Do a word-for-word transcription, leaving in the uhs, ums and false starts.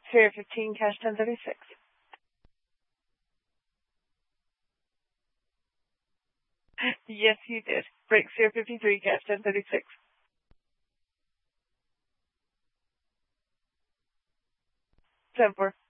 Sphere fifteen, cash ten thirty-six. Yes, you did. Break Sphere fifty-three, cash ten thirty-six. ten four.